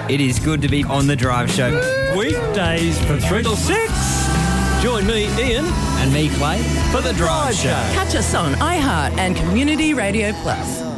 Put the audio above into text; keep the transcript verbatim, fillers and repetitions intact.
It is good to be on The Drive Show. Weekdays from three till six. Join me, Ian. And me, Clay, For The Drive Show. Catch us on iHeart and Community Radio Plus.